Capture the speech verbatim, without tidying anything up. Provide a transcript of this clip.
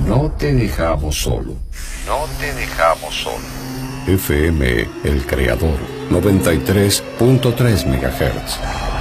No te dejamos solo. No te dejamos solo. F M El Creador, noventa y tres punto tres megahertz.